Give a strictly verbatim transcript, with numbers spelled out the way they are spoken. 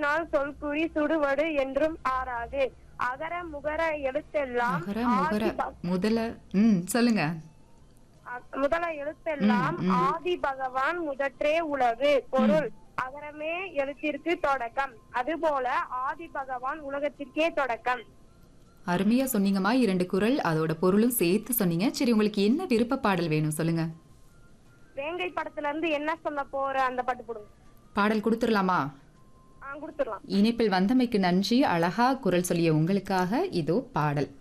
சொல்லினால் சொல்குறி சுடுவடு என்றும் ஆறாது. அகர முகர எழுத்தெல்லாம் அகர முகர ஆதி ப- முதல ம் சொல்லுங்க. அ- முதல எழுத்தெல்லாம் ம், ம். ஆதி பகவான் முதற்றே உலகு. பொருள் அகரமே எழுத்திற்கு தொடக்கம், அதுபோல ஆதி பகவான் உலகத்திற்கே தொடக்கம். அருமையா சொன்னீங்கம்மா. இரண்டு குறள் அதோட பொருளும் சேர்த்து சொன்னீங்க. சரி, உங்களுக்கு என்ன விருப்ப பாடல் வேணும் சொல்லுங்க. வேங்கை படத்துல இருந்து என்ன சொல்ல போற அந்த பாட்டு போடுங்க. பாடல் கொடுத்துடலாமா? ஆ, கொடுத்துடலாம். இணைப்பில் வந்தமைக்கு நன்றி. அழகா குரல் சொல்லிய உங்களுக்காக இதோ பாடல்.